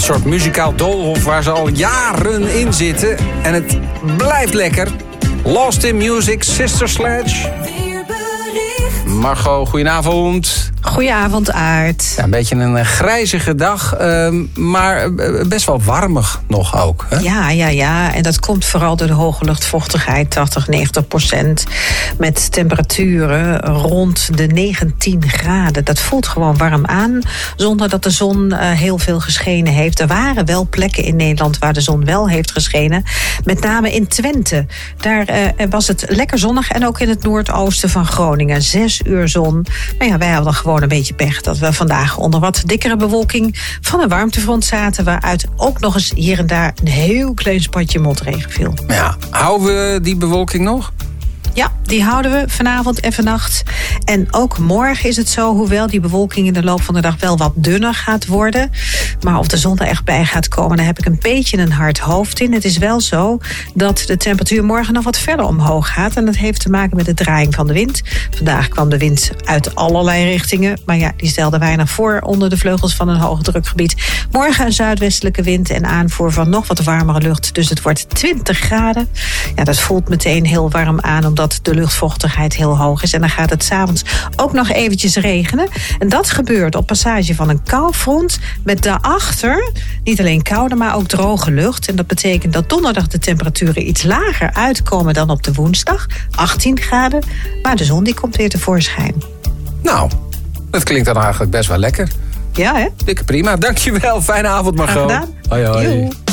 soort muzikaal doolhof waar ze al jaren in zitten. En het blijft lekker. Lost in Music, Sister Sledge. Margot, goedenavond. Goedenavond, Aart. Ja, een beetje een grijzige dag, maar best wel warmig nog ook. Hè? Ja. En dat komt vooral door de hoge luchtvochtigheid, 80-90%. Met temperaturen rond de 19 graden. Dat voelt gewoon warm aan, zonder dat de zon heel veel geschenen heeft. Er waren wel plekken in Nederland waar de zon wel heeft geschenen. Met name in Twente. Daar was het lekker zonnig en ook in het noordoosten van Groningen. 6 uur zon. Maar ja, wij hadden gewoon een beetje pech dat we vandaag onder wat dikkere bewolking van een warmtefront zaten, waaruit ook nog eens hier en daar een heel klein spatje motregen viel. Ja, houden we die bewolking nog? Ja, die houden we vanavond en vannacht. En ook morgen is het zo, hoewel die bewolking in de loop van de dag wel wat dunner gaat worden. Maar of de zon er echt bij gaat komen, daar heb ik een beetje een hard hoofd in. Het is wel zo dat de temperatuur morgen nog wat verder omhoog gaat. En dat heeft te maken met de draaiing van de wind. Vandaag kwam de wind uit allerlei richtingen. Maar ja, die stelde weinig voor onder de vleugels van een hoogdrukgebied. Morgen een zuidwestelijke wind en aanvoer van nog wat warmere lucht. Dus het wordt 20 graden. Ja, dat voelt meteen heel warm aan, omdat de luchtvochtigheid heel hoog is. En dan gaat het 's avonds ook nog eventjes regenen. En dat gebeurt op passage van een koufront met daarachter niet alleen koude, maar ook droge lucht. En dat betekent dat donderdag de temperaturen iets lager uitkomen dan op de woensdag. 18 graden. Maar de zon die komt weer tevoorschijn. Nou, dat klinkt dan eigenlijk best wel lekker. Ja, hè? Dikke prima. Dankjewel. Fijne avond, Margot. Graag gedaan. Hoi. Joe.